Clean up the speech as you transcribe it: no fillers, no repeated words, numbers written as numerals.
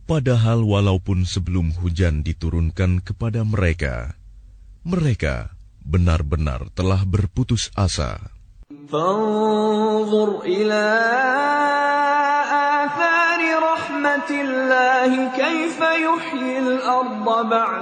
Padahal walaupun sebelum hujan diturunkan kepada mereka, mereka benar-benar telah berputus asa. فانظر إلى آثار رحمة الله كيف يحيي الأرض بعد